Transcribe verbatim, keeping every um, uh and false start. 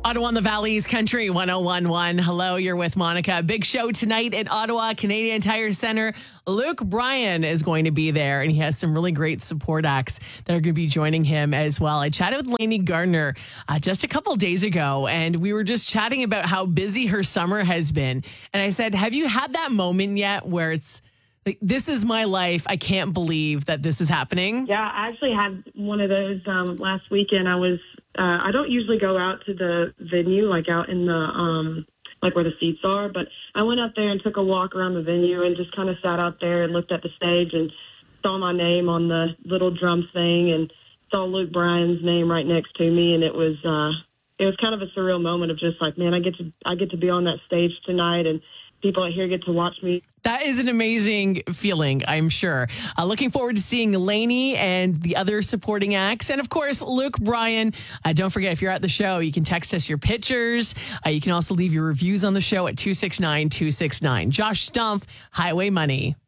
Ottawa on the Valley's Country one oh one point one. Hello, you're with Monica. Big show tonight at Ottawa Canadian Tire Center. Luke Bryan is going to be there, and he has some really great support acts that are going to be joining him as well. I chatted with Lainey Gardner uh, just a couple days ago, and we were just chatting about how busy her summer has been. And I said, have you had that moment yet where it's like, this is my life. I can't believe that this is happening? Yeah, I actually had one of those um, last weekend. I was, uh, I don't usually go out to the venue, like out in the, um, like where the seats are, but I went out there and took a walk around the venue and just kind of sat out there and looked at the stage and saw my name on the little drum thing and saw Luke Bryan's name right next to me. And it was, uh, it was kind of a surreal moment of just like, man, I get to, I get to be on that stage tonight, and people out here get to watch me. That is an amazing feeling, I'm sure. Uh, looking forward to seeing Lainey and the other supporting acts. And of course, Luke Bryan. Uh, don't forget, if you're at the show, you can text us your pictures. Uh, you can also leave your reviews on the show at two six nine two six nine. Josh Stumpf, Highway Money.